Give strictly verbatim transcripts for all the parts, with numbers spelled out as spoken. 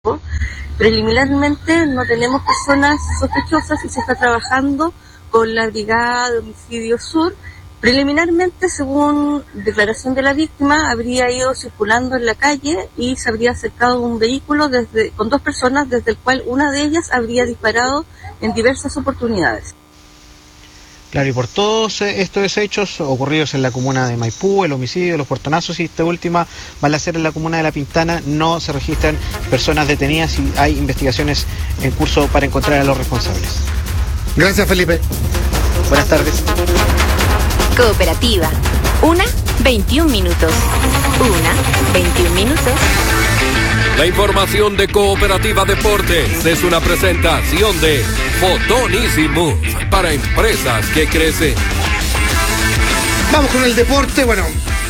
Preliminarmente no tenemos personas sospechosas y se está trabajando con la Brigada de Homicidio Sur. Preliminarmente, según declaración de la víctima, habría ido circulando en la calle y se habría acercado a un vehículo desde, con dos personas, desde el cual una de ellas habría disparado en diversas oportunidades. Claro, y por todos estos hechos ocurridos en la comuna de Maipú, el homicidio, los portonazos y esta última balacera en la comuna de La Pintana, no se registran personas detenidas y hay investigaciones en curso para encontrar a los responsables. Gracias, Felipe. Buenas tardes. Cooperativa. Una, veintiún minutos. Una, veintiún minutos. La información de Cooperativa Deportes es una presentación de Fotonísimo para empresas que crecen. Vamos con el deporte. Bueno,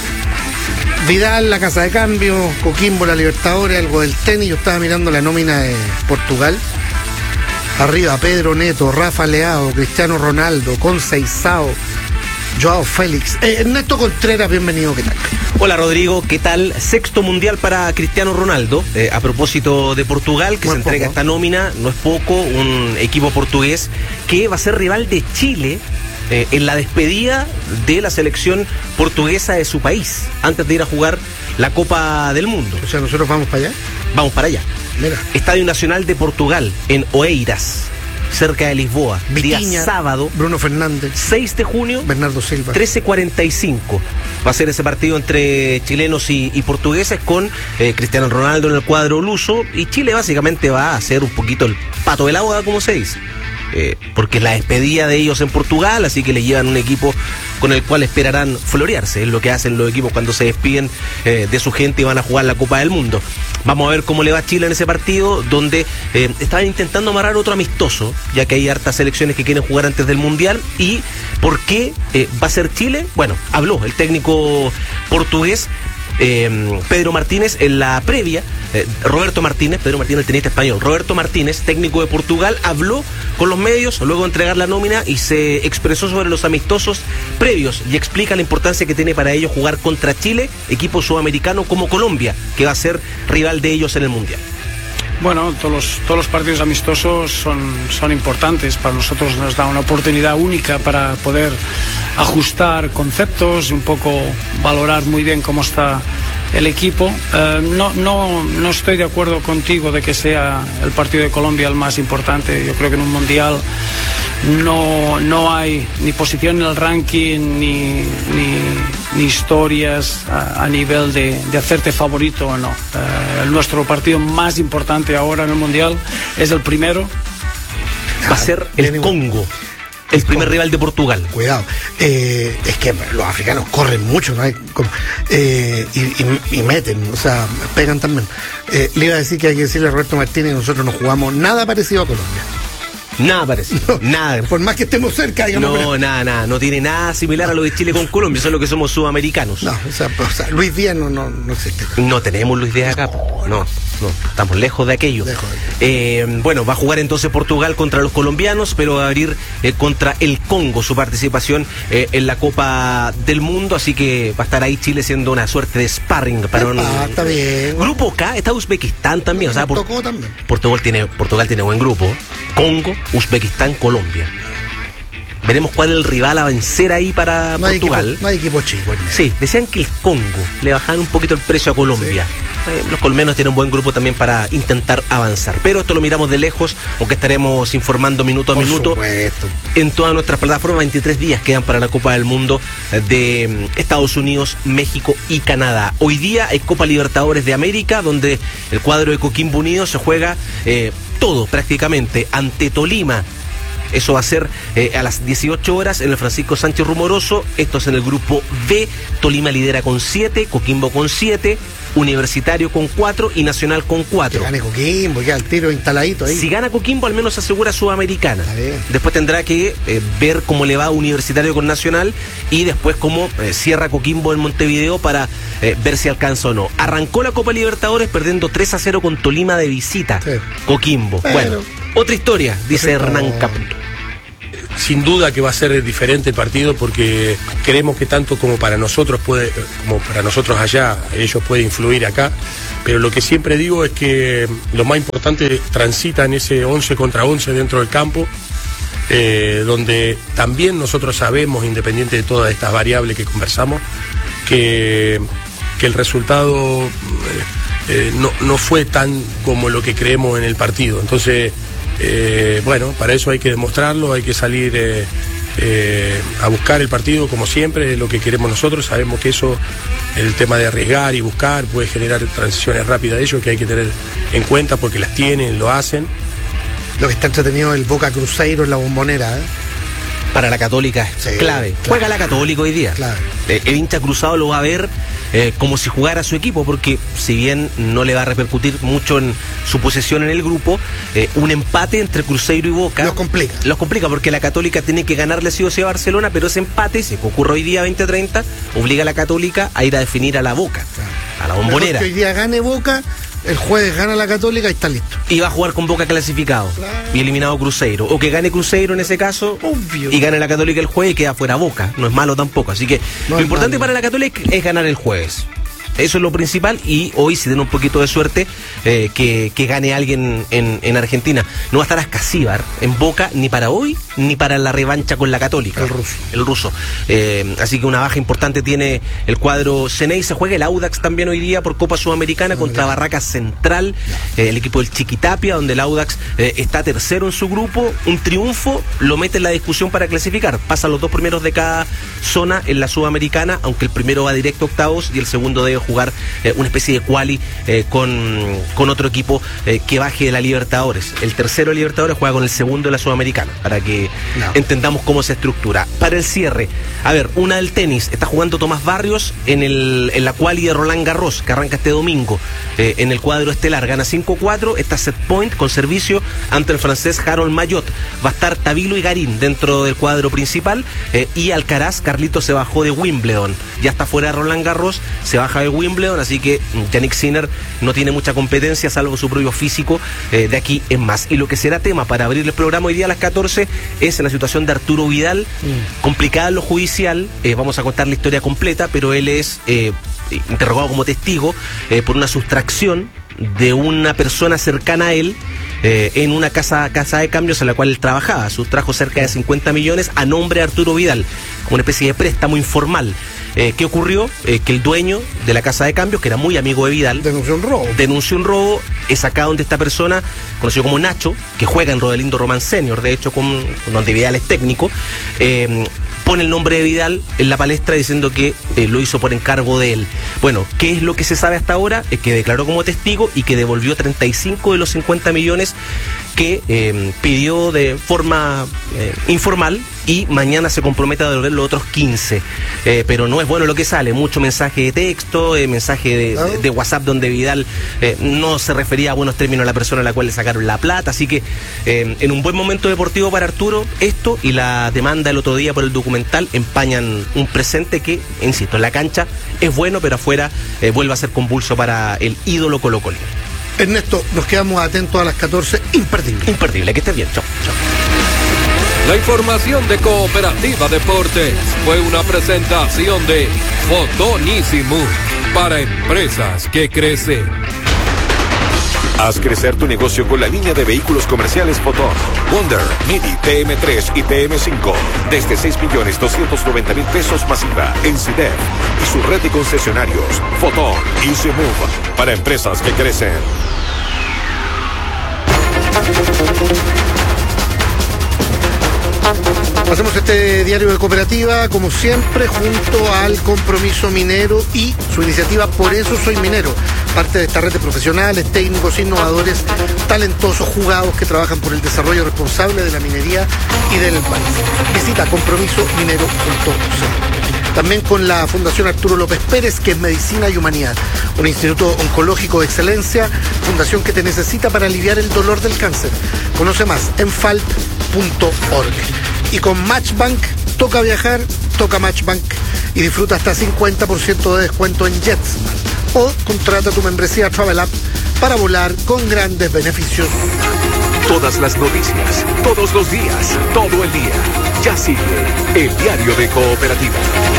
Vidal, la Casa de Cambio, Coquimbo, la Libertadores, algo del tenis. Yo estaba mirando la nómina de Portugal. Arriba Pedro Neto, Rafa Leao, Cristiano Ronaldo, Conceição, Joao Félix. Eh, Ernesto Contreras, bienvenido, ¿qué tal? Hola Rodrigo, ¿qué tal? Sexto mundial para Cristiano Ronaldo. Eh, a propósito de Portugal, que no se entrega poco. Esta nómina, no es poco, un equipo portugués que va a ser rival de Chile eh, en la despedida de la selección portuguesa de su país, antes de ir a jugar la Copa del Mundo. O sea, ¿nosotros vamos para allá? Vamos para allá. Mira. Estadio Nacional de Portugal, en Oeiras, cerca de Lisboa. Vitinha, día sábado, Bruno Fernández, seis de junio, Bernardo Silva, trece cuarenta y cinco. Va a ser ese partido entre chilenos y, y portugueses con eh, Cristiano Ronaldo en el cuadro luso, y Chile básicamente va a hacer un poquito el pato del agua, como se dice. Eh, porque es la despedida de ellos en Portugal, así que le llevan un equipo con el cual esperarán florearse. Es lo que hacen los equipos cuando se despiden eh, de su gente y van a jugar la Copa del Mundo. Vamos a ver cómo le va a Chile en ese partido, donde eh, estaban intentando amarrar otro amistoso, ya que hay hartas selecciones que quieren jugar antes del Mundial. ¿Y por qué eh, va a ser Chile? Bueno, habló el técnico portugués Eh, Pedro Martínez en la previa. eh, Roberto Martínez, Pedro Martínez, el tenista español, Roberto Martínez, técnico de Portugal, habló con los medios luego de entregar la nómina y se expresó sobre los amistosos previos y explica la importancia que tiene para ellos jugar contra Chile, equipo sudamericano como Colombia, que va a ser rival de ellos en el Mundial. Bueno, todos los, todos los partidos amistosos son, son importantes. Para nosotros nos da una oportunidad única para poder ajustar conceptos, un poco valorar muy bien cómo está el equipo. Eh, no, no, no estoy de acuerdo contigo de que sea el partido de Colombia el más importante. Yo creo que en un mundial no, no hay ni posición en el ranking ni, ni, ni historias a, a nivel de, de hacerte favorito o no. Eh, nuestro partido más importante ahora en el mundial es el primero. Va a ser el Congo, el primer rival de Portugal. Cuidado, eh, es que los africanos corren mucho, ¿no? Hay como, eh, y, y, y meten, o sea, pegan también. Eh, le iba a decir que hay que decirle a Roberto Martínez, nosotros no jugamos nada parecido a Colombia. Nada parecido, no, nada. Por más que estemos cerca, digamos. No, pero... nada, nada. No tiene nada similar a lo de Chile con Colombia, solo que somos sudamericanos. No, o sea, o sea Luis Díaz no, no, no existe. No tenemos Luis Díaz acá. No, no, estamos lejos de aquello. Lejos de aquello. Eh, bueno, va a jugar entonces Portugal contra los colombianos, pero va a abrir eh, contra el Congo su participación eh, en la Copa del Mundo, así que va a estar ahí Chile siendo una suerte de sparring para un... Ah, está bien. Grupo K, está Uzbekistán también. O sea, por... también. Portugal tiene, Portugal tiene buen grupo. Congo, Uzbekistán, Colombia. Veremos cuál es el rival a vencer ahí para no Portugal. Equipo, no hay equipo chico. Sí, decían que el Congo le bajaban un poquito el precio a Colombia. Sí. Eh, los colombianos tienen un buen grupo también para intentar avanzar. Pero esto lo miramos de lejos, aunque estaremos informando minuto a Por minuto supuesto. En todas nuestras plataformas. veintitrés días quedan para la Copa del Mundo de Estados Unidos, México y Canadá. Hoy día hay Copa Libertadores de América, donde el cuadro de Coquimbo Unido se juega eh, todo prácticamente ante Tolima. Eso va a ser eh, a las dieciocho horas en el Francisco Sánchez Rumoroso. Esto es en el grupo B. Tolima lidera con siete, Coquimbo con siete, Universitario con cuatro y Nacional con cuatro. Que gane Coquimbo, ya el tiro instaladito ahí. Si gana Coquimbo, al menos asegura Sudamericana. Después tendrá que eh, ver cómo le va a Universitario con Nacional y después cómo eh, cierra Coquimbo en Montevideo para eh, ver si alcanza o no. Arrancó la Copa Libertadores perdiendo tres a cero con Tolima de visita. Sí. Coquimbo. Pero... Bueno, otra historia, dice Hernán Caputo. sin duda que va a ser diferente el partido porque creemos que tanto como para nosotros puede, como para nosotros allá, ellos pueden influir acá, pero lo que siempre digo es que lo más importante transita en ese once contra once dentro del campo, eh, donde también nosotros sabemos, independiente de todas estas variables que conversamos, que, que el resultado eh, eh, no, no fue tan como lo que creemos en el partido. Entonces, Eh, bueno, para eso hay que demostrarlo, hay que salir eh, eh, a buscar el partido como siempre, es lo que queremos nosotros. Sabemos que eso, el tema de arriesgar y buscar, puede generar transiciones rápidas de ellos que hay que tener en cuenta porque las tienen, lo hacen. Lo que está entretenido es el Boca Cruzeiro en la Bombonera, ¿eh? Para la Católica es Sí, clave. claro. Juega la Católica hoy día. Claro. Eh, el hincha cruzado lo va a ver eh, como si jugara su equipo, porque si bien no le va a repercutir mucho en su posesión en el grupo, eh, un empate entre Cruzeiro y Boca Los complica. Los complica porque la Católica tiene que ganarle sí o sí a Barcelona, pero ese empate, si ocurre hoy día veinte treinta, obliga a la Católica a ir a definir a la Boca, a la Bombonera. Mejor que hoy día gane Boca, el jueves gana la Católica y está listo. Y va a jugar con Boca clasificado Claro. y eliminado Cruzeiro. O que gane Cruzeiro en ese caso Obvio. y gane la Católica el jueves y queda fuera Boca. No es malo tampoco. Así que No lo es importante malo. para la Católica es ganar el jueves. Eso es lo principal y hoy si tiene un poquito de suerte eh, que, que gane alguien en, en Argentina. No va a estar Ascasíbar en Boca ni para hoy ni para la revancha con la Católica. El ruso. El ruso. Eh, así que una baja importante tiene el cuadro Ceney. Se juega el Audax también hoy día por Copa Sudamericana contra Barracas Central, eh, el equipo del Chiquitapia, donde el Audax eh, está tercero en su grupo. Un triunfo lo mete en la discusión para clasificar. Pasan los dos primeros de cada zona en la Sudamericana, aunque el primero va directo a octavos y el segundo debe jugar eh, una especie de quali eh, con, con otro equipo eh, que baje de la Libertadores. El tercero de Libertadores juega con el segundo de la Sudamericana, para que No. entendamos cómo se estructura. Para el cierre, a ver, una del tenis, está jugando Tomás Barrios en, el, en la quali de Roland Garros, que arranca este domingo, eh, en el cuadro estelar, gana cinco cuatro, está set point con servicio ante el francés Harold Mayot. Va a estar Tabilo y Garín dentro del cuadro principal, eh, y Alcaraz, Carlito se bajó de Wimbledon, ya está fuera de Roland Garros, se baja de Wimbledon, así que Jannik Sinner no tiene mucha competencia salvo su propio físico eh, de aquí en más. Y lo que será tema para abrir el programa hoy día a las catorce es la situación de Arturo Vidal, mm. complicada en lo judicial, eh, vamos a contar la historia completa, pero él es eh, interrogado como testigo eh, por una sustracción de una persona cercana a él eh, en una casa, casa de cambios en la cual él trabajaba. Sustrajo cerca de cincuenta millones a nombre de Arturo Vidal, como una especie de préstamo informal. Eh, ¿Qué ocurrió? Eh, que el dueño de la casa de cambios, que era muy amigo de Vidal, Denunció un robo. denunció un robo, es acá donde esta persona, conocido como Nacho, que juega en Rodelindo Román Senior, de hecho, con, con donde Vidal es técnico, eh, pone el nombre de Vidal en la palestra diciendo que eh, lo hizo por encargo de él. Bueno, ¿qué es lo que se sabe hasta ahora? Es que declaró como testigo y que devolvió treinta y cinco de los cincuenta millones que eh, pidió de forma eh, informal, y mañana se compromete a devolver los otros quince. Eh, pero no es bueno lo que sale, mucho mensaje de texto, eh, mensaje de, de, de WhatsApp donde Vidal eh, no se refería a buenos términos a la persona a la cual le sacaron la plata, así que eh, en un buen momento deportivo para Arturo, esto y la demanda el otro día por el documental empañan un presente que, insisto, en la cancha es bueno, pero afuera eh, vuelve a ser convulso para el ídolo colocolino. Ernesto, nos quedamos atentos a las catorce, imperdible. Imperdible, que estés bien, chao. Chao. La información de Cooperativa Deportes fue una presentación de Fotonísimo para empresas que crecen. Haz crecer tu negocio con la línea de vehículos comerciales Fotón, Wonder, Midi, T M tres y T M cinco. Desde seis millones doscientos noventa mil pesos masiva en C I D E F y su red de concesionarios. Fotón, Easy Move para empresas que crecen. Hacemos este diario de Cooperativa, como siempre, junto al Compromiso Minero y su iniciativa Por eso soy minero, parte de esta red de profesionales, técnicos, innovadores, talentosos, jugados que trabajan por el desarrollo responsable de la minería y del país. Visita compromiso minero punto c l. También con la Fundación Arturo López Pérez, que es Medicina y Humanidad, un instituto oncológico de excelencia, fundación que te necesita para aliviar el dolor del cáncer. Conoce más en falt punto org. Y con Matchbank, toca viajar, toca Matchbank y disfruta hasta cincuenta por ciento de descuento en Jetsman. O contrata tu membresía Travel App para volar con grandes beneficios. Todas las noticias, todos los días, todo el día. Ya sigue el Diario de Cooperativa.